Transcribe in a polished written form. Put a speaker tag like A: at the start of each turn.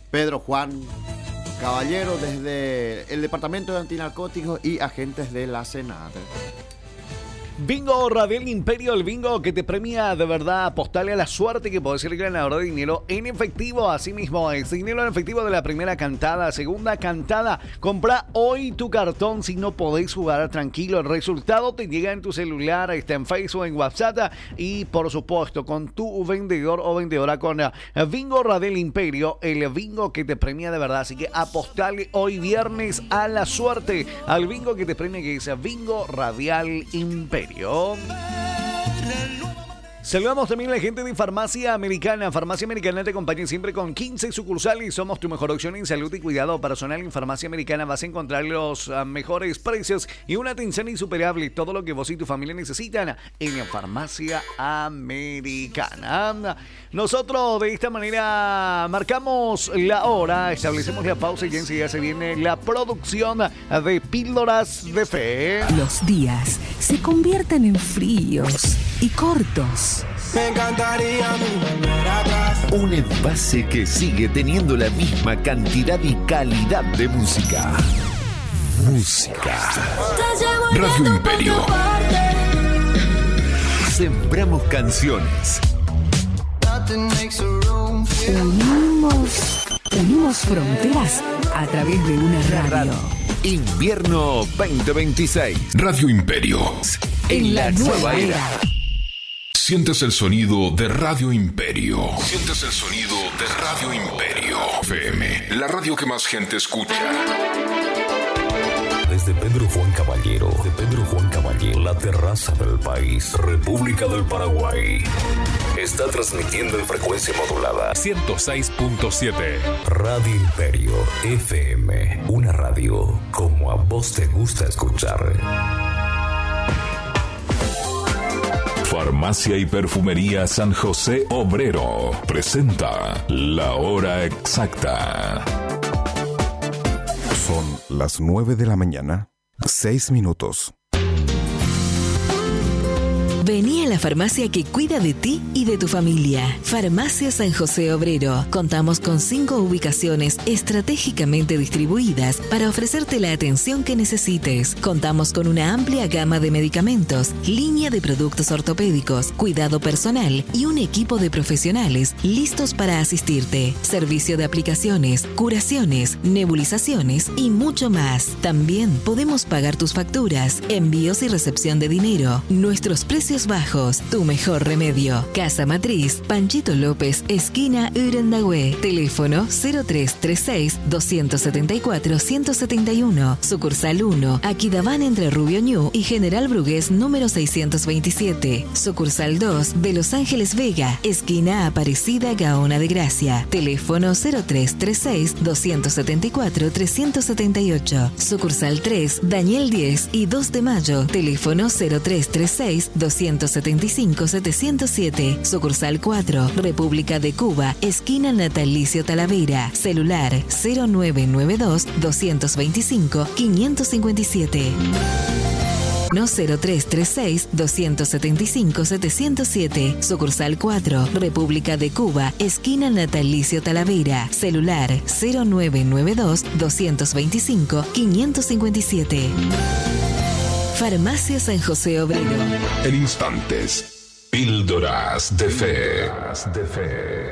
A: Pedro Juan Caballero desde el Departamento de Antinarcóticos y agentes de la SENAT.
B: Bingo Radial Imperio, el bingo que te premia de verdad. Apostale a la suerte que podés ser el ganador de dinero en efectivo. Así mismo es dinero en efectivo de la primera cantada, segunda cantada. Compra hoy tu cartón si no podés jugar tranquilo. El resultado te llega en tu celular, está en Facebook, en WhatsApp y por supuesto con tu vendedor o vendedora con Bingo Radial Imperio, el bingo que te premia de verdad. Así que apostale hoy viernes a la suerte al bingo que te premia, que es Bingo Radial Imperio. Saludamos también a la gente de Farmacia Americana. Farmacia Americana te acompaña siempre con 15 sucursales. Somos tu mejor opción en salud y cuidado personal. En Farmacia Americana vas a encontrar los mejores precios y una atención insuperable. Todo lo que vos y tu familia necesitan en Farmacia Americana. Nosotros de esta manera marcamos la hora, establecemos la pausa y ya enseguida se viene la producción de Píldoras de Fe.
C: Los días se convierten en fríos y cortos.
D: Me encantaría volver atrás.
E: Un envase que sigue teniendo la misma cantidad y calidad de música. Radio Imperio. Sembramos canciones.
C: Unimos fronteras a través de una radio.
E: Invierno 2026. Radio Imperio.
C: En la nueva era.
E: Sientes el sonido de Radio Imperio. Sientes el sonido de Radio Imperio. FM, la radio que más gente escucha.
F: Desde Pedro Juan Caballero, la terraza del país, República del Paraguay. Está transmitiendo en frecuencia modulada 106.7. Radio Imperio FM, una radio como a vos te gusta escuchar.
E: Farmacia y Perfumería San José Obrero presenta La Hora Exacta.
G: Son las 9 de la mañana, 6 minutos.
C: Vení a la farmacia que cuida de ti y de tu familia. Farmacia San José Obrero. Contamos con 5 ubicaciones estratégicamente distribuidas para ofrecerte la atención que necesites. Contamos con una amplia gama de medicamentos, línea de productos ortopédicos, cuidado personal y un equipo de profesionales listos para asistirte. Servicio de aplicaciones, curaciones, nebulizaciones y mucho más. También podemos pagar tus facturas, envíos y recepción de dinero. Nuestros precios bajos, tu mejor remedio. Casa Matriz, Panchito López, esquina Urendahue. Teléfono 0336-274-171. Sucursal 1, Aquidabán entre Rubio Ñu y General Brugués número 627. Sucursal 2, de Los Ángeles Vega, esquina Aparecida Gaona de Gracia. Teléfono 0336-274-378. Sucursal 3, Daniel 10 y 2 de Mayo. Teléfono 0336-275-707. Sucursal 4, República de Cuba, esquina Natalicio Talavera. Celular 0992-225-557. No 0336-275-707. Sucursal 4, República de Cuba, esquina Natalicio Talavera. Celular 0992-225-557. Farmacia San José Obrero.
E: En instantes, Píldoras de Fe.